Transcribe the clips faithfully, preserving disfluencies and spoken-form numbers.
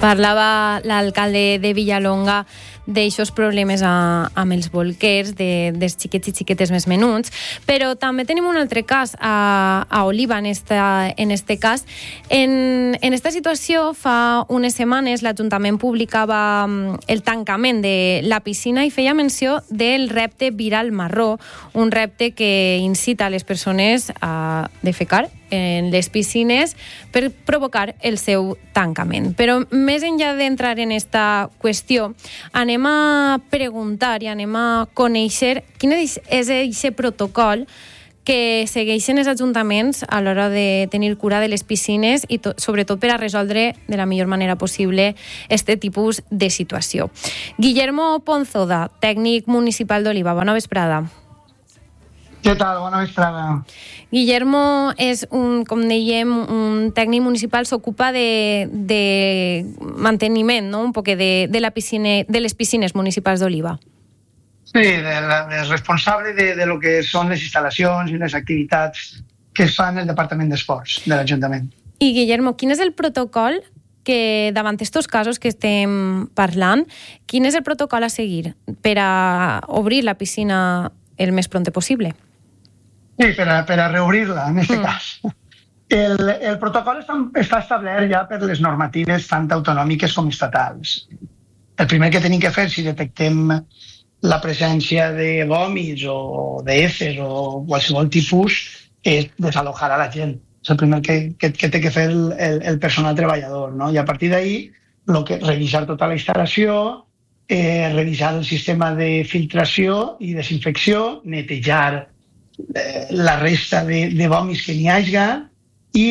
Parlava l'alcalde de Villalonga d'aixòs problemes a, amb els bolquers, de, dels xiquets i xiquetes més menuts, però també tenim un altre cas a, a Oliva, en esta, en este cas. En, en esta situació, fa unes setmanes, l'Ajuntament publicava el tancament de la piscina i feia menció del repte viral marró, un repte que incita a les persones a defecar en les piscines per provocar el seu tancament. Però més enllà d'entrar en esta qüestió, anem a preguntar i anem a conèixer quin és aquest protocol que segueixen els ajuntaments a l'hora de tenir cura de les piscines i to- sobretot per a resoldre de la millor manera possible este tipus de situació. Guillermo Ponzoda, tècnic municipal d'Oliva. Bona vesprada. Què tal? Bona vesprada. Guillermo és, un, com dèiem, un tècnic municipal, s'ocupa de, de manteniment, no? Un poc de, de, la piscina, de les piscines municipals d'Oliva. Sí, de la, de responsable de, de lo que són les instal·lacions i les activitats que es fan el Departament d'Esports de l'Ajuntament. I, Guillermo, quin és el protocol que, davant estos casos que estem parlant, quin és el protocol a seguir per a obrir la piscina el més pronte possible? Sí, per a, per a reobrir-la, en aquest mm. cas. El, el protocol està, està establert ja per les normatives tant autonòmiques com estatals. El primer que tenim que fer, si detectem la presència de vòmits o d'heces o qualsevol tipus, és desalojar a la gent. És el primer que, que, que té que fer el, el, el personal treballador, no? I a partir d'ahí, lo que, revisar tota la instal·lació, eh, revisar el sistema de filtració i desinfecció, netejar la resta de, de vòmits que n'hi hagi i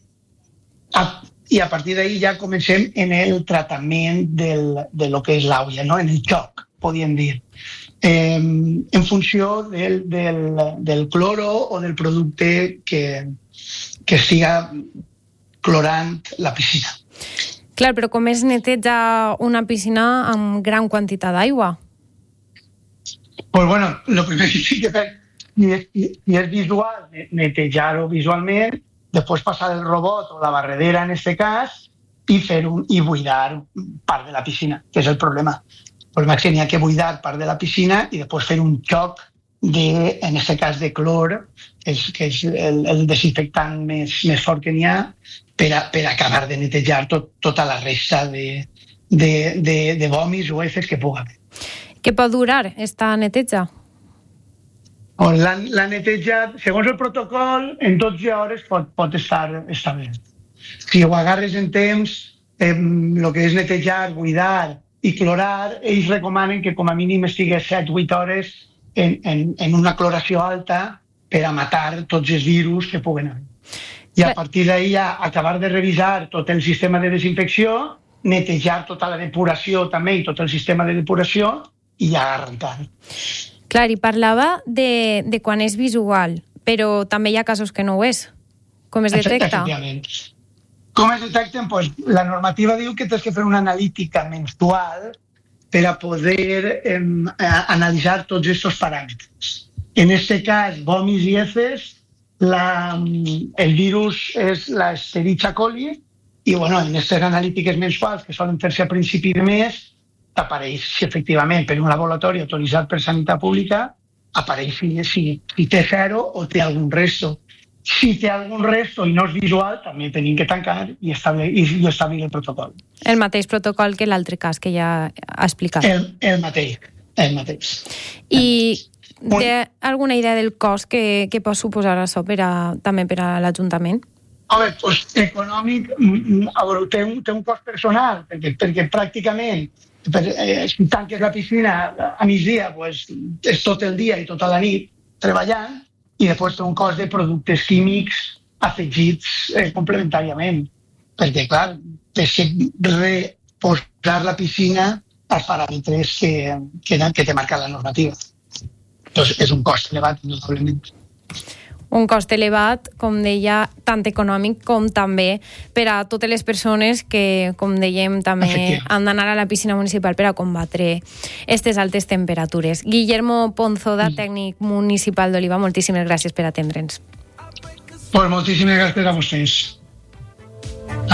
a, i a partir d'ahí ja comencem en el tractament del, de lo que és l'aigua, no? En el xoc, podríem dir, eh, en funció del, del, del cloro o del producte que, que estiga clorant la piscina. Clar, però com es neteja una piscina amb gran quantitat d'aigua? Pues bueno, lo primer que sí que fer Si és, si és visual, netejar-ho visualment, després passar el robot o la barredera en aquest cas i, fer un, i buidar part de la piscina, que és el problema. El problema és que n'hi ha que buidar part de la piscina i després fer un xoc, de, en aquest cas de clor, que és, que és el, el desinfectant més, més fort que n'hi ha, per, a, per acabar de netejar tot, tota la resta de, de, de, de vòmits o heces que pugui haver. Què pot durar esta neteja? La, la neteja, segons el protocol, en dotze hores pot, pot estar establert. Si ho agarres en temps, eh, el que és netejar, buidar i clorar, ells recomanen que com a mínim estigués set a vuit hores en, en, en una cloració alta per a matar tots els virus que puguen haver. I a partir d'ahí ja acabar de revisar tot el sistema de desinfecció, netejar tota la depuració també i tot el sistema de depuració i ja arrencar. Clar, i parlava de, de quan és visual, però també hi ha casos que no ho és. Com es detecta? Efectivament. Com es detecten? Pues, la normativa diu que tens que fer una analítica menstrual per a poder eh, analitzar tots aquests paràmetres. En aquest cas, vòmits i heces, la, el virus és la Escherichia coli i bueno, en aquestes analítiques mensuals, que solen fer-se a principi de mes, apareix si efectivament per un laboratori autoritzat per Sanitat Pública apareix si, si, si té zero o té algun resto. Si té algun resto i no és visual, també tenim que tancar i establir, i establir el protocol. El mateix protocol que l'altre cas que ja ha explicat. El, el mateix, el mateix. I té alguna idea del cost que, que pot suposar això per a, també per a l'Ajuntament? Home, doncs econòmic té un, té un cost personal, perquè, perquè pràcticament per, eh, si tanques la piscina a migdia, pues, és tot el dia i tota la nit treballant i després té un cost de productes químics afegits eh, complementàriament. Perquè, clar, és que reposar la piscina als paràmetres que, que, que té marcat la normativa. Doncs és un cost elevat, indudablement. Un cost elevat, com deia, tant econòmic com també per a totes les persones que, com dèiem, també han d'anar a la piscina municipal per a combatre aquestes altes temperatures. Guillermo Ponzoda, tècnic municipal d'Oliva, moltíssimes gràcies per atendre'ns. Pues moltíssimes gràcies a vostès.